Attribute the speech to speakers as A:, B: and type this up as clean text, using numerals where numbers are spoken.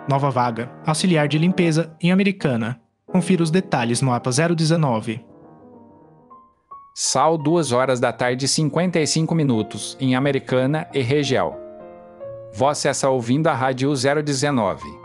A: Nova vaga, auxiliar de limpeza em Americana. Confira os detalhes no APA 019.
B: SAL 2 horas da tarde e 55 minutos, em Americana e Região. Você está ouvindo a Rádio 019.